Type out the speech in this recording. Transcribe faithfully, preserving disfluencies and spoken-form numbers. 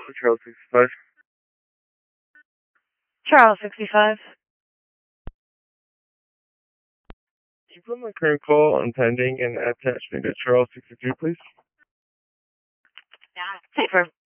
for Charles sixty-five. Charles sixty-five. Can you put my current call on pending and attach me to Charles sixty-three, please? Yeah, safer.